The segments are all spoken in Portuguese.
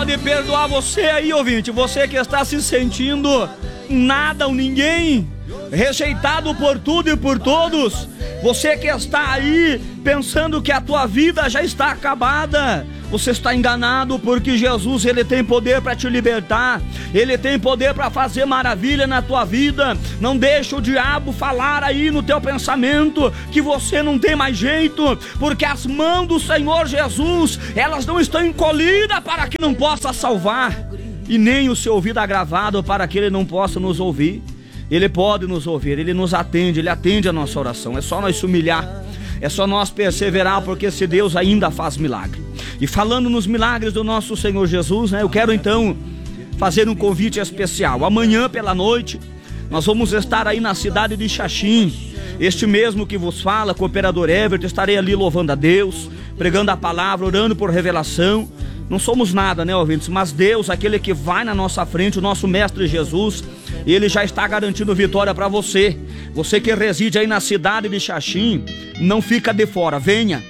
pode perdoar você aí, ouvinte, você que está se sentindo nada ou ninguém, rejeitado por tudo e por todos, você que está aí pensando que a tua vida já está acabada. Você está enganado, porque Jesus, ele tem poder para te libertar, ele tem poder para fazer maravilha na tua vida. Não deixa o diabo falar aí no teu pensamento que você não tem mais jeito, porque as mãos do Senhor Jesus, elas não estão encolhidas para que não possa salvar, e nem o seu ouvido agravado para que ele não possa nos ouvir. Ele pode nos ouvir, ele nos atende, ele atende a nossa oração. É só nós se humilhar, é só nós perseverar, porque esse Deus ainda faz milagre. E falando nos milagres do nosso Senhor Jesus, né, eu quero então fazer um convite especial. Amanhã pela noite nós vamos estar aí na cidade de Xaxim. Este mesmo que vos fala, cooperador Everton, estarei ali louvando a Deus, pregando a palavra, orando por revelação. Não somos nada, né, ouvintes? Mas Deus, aquele que vai na nossa frente, o nosso Mestre Jesus, ele já está garantindo vitória para você. Você que reside aí na cidade de Xaxim, não fica de fora, venha,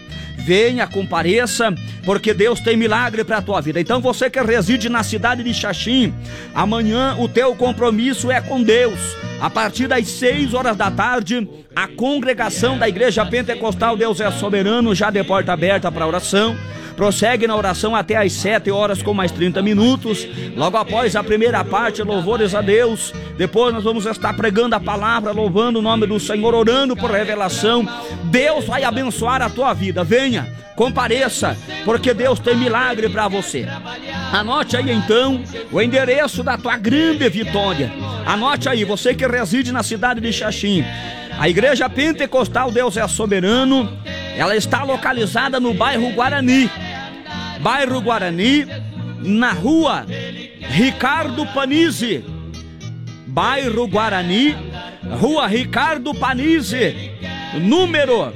compareça, porque Deus tem milagre para a tua vida. Então você que reside na cidade de Xaxim, amanhã o teu compromisso é com Deus. A partir das 6 horas da tarde, a congregação da Igreja Pentecostal Deus é Soberano, já de porta aberta para oração. Prossegue na oração até às 7 horas com mais 30 minutos. Logo após a primeira parte, louvores a Deus. Depois nós vamos estar pregando a palavra, louvando o nome do Senhor, orando por revelação. Deus vai abençoar a tua vida. Venha, compareça, porque Deus tem milagre para você. Anote aí então o endereço da tua grande vitória. Anote aí, você que reside na cidade de Xaxim. A Igreja Pentecostal Deus é Soberano, ela está localizada no bairro Guarani. Bairro Guarani, na rua Ricardo Panizzi. Bairro Guarani, rua Ricardo Panizzi, número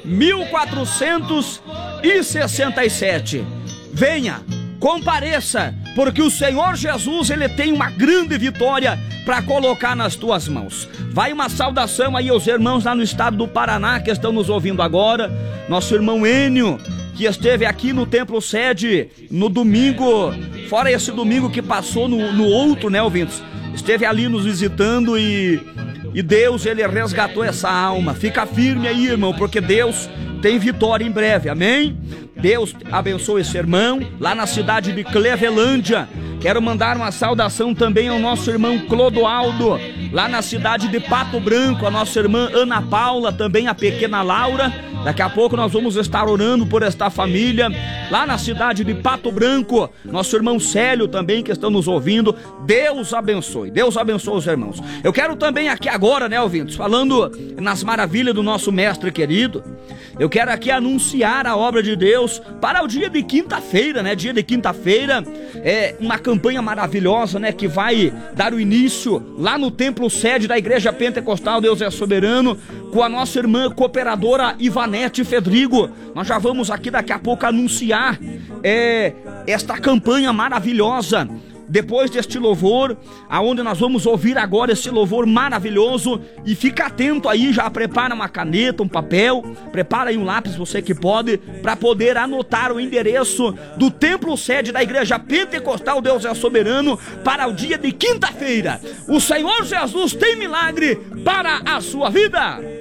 1467. Venha, compareça, porque o Senhor Jesus, ele tem uma grande vitória para colocar nas tuas mãos. Vai uma saudação aí aos irmãos lá no estado do Paraná que estão nos ouvindo agora. Nosso irmão Enio, que esteve aqui no templo sede no domingo, fora esse domingo que passou no outro, né, ouvintes? Esteve ali nos visitando e Deus, ele resgatou essa alma. Fica firme aí, irmão, porque Deus tem vitória em breve, amém? Deus abençoe esse irmão lá na cidade de Clevelândia. Quero mandar uma saudação também ao nosso irmão Clodoaldo, lá na cidade de Pato Branco, a nossa irmã Ana Paula, também a pequena Laura. Daqui a pouco nós vamos estar orando por esta família, lá na cidade de Pato Branco. Nosso irmão Célio também, que estão nos ouvindo. Deus abençoe os irmãos. Eu quero também aqui agora, né, ouvintes, falando nas maravilhas do nosso mestre querido, eu quero aqui anunciar a obra de Deus para o dia de quinta-feira, né? Dia de quinta-feira é uma campanha maravilhosa, né? Que vai dar o início lá no templo sede da Igreja Pentecostal Deus é Soberano, com a nossa irmã cooperadora Ivanete Fedrigo. Nós já vamos aqui daqui a pouco anunciar esta campanha maravilhosa. Depois deste louvor, aonde nós vamos ouvir agora esse louvor maravilhoso, e fica atento aí, já prepara uma caneta, um papel, prepara aí um lápis, você que pode, para poder anotar o endereço do templo sede da Igreja Pentecostal Deus é Soberano para o dia de quinta-feira. O Senhor Jesus tem milagre para a sua vida.